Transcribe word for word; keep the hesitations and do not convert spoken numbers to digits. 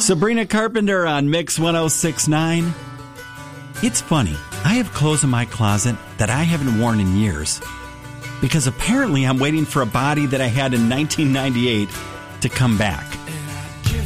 Sabrina Carpenter on Mix ten sixty-nine. It's funny, I have clothes in my closet that I haven't worn in years because apparently I'm waiting for a body that I had in nineteen ninety-eight to come back.